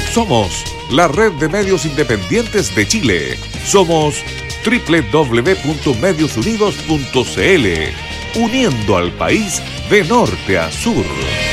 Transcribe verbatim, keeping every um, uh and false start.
Somos la red de medios independientes de Chile. Somos doble u doble u doble u punto medios unidos punto c l, uniendo al país de norte a sur.